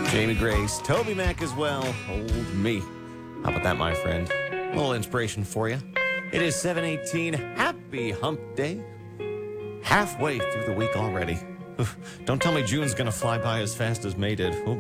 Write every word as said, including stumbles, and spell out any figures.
Jamie Grace, Toby Mac as well. Old me. How about that, my friend? A little inspiration for you. It is seven eighteen. Happy hump day. Halfway through the week already. Oof, don't tell me June's going to fly by as fast as May did. Oh,